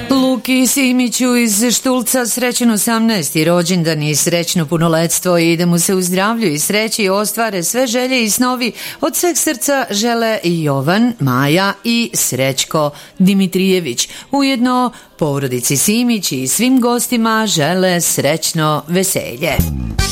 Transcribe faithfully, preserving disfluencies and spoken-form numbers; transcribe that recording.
Luki Simiću iz Štulca srećan osamnaesti rođendan i srećno punoletstvo i da mu se u zdravlju i sreći ostvare sve želje i snovi. Od sveg srca žele i Jovan, Maja i Srećko Dimitrijević. Ujedno porodici Simić i svim gostima žele srećno veselje.